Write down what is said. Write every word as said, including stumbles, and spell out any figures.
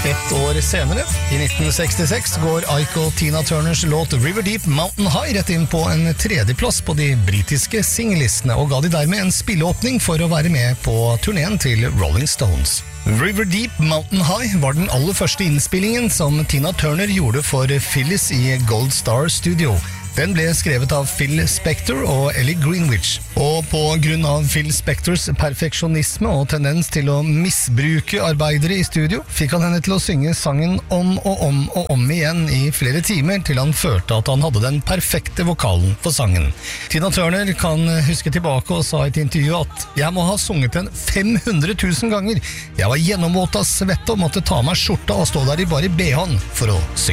Ett år senere, i nitten sekstiseks, går Ike og Tina Turners låt River Deep Mountain High rett inn på en tredjeplass på de britiske singlistene, og ga de dermed en spilleåpning for å være med på turneen til Rolling Stones. River Deep Mountain High var den aller første innspillingen som Tina Turner gjorde for Phyllis i Gold Star Studio. Den ble skrevet av Phil Spector og Ellie Greenwich, og på grunn av Phil Spectors perfeksjonisme og tendens til å misbruke arbeidere i studio, fikk han henne til å synge sangen om og om og om igjen i flere timer, til han følte at han hadde den perfekte vokalen for sangen. Tina Turner kan huske tilbake og sa i et intervju at «Jeg må ha sunget den fem hundre tusen ganger. Jeg var gjennomvåt av svette og måtte ta meg skjorta og stå der i bare B H-en for å synge».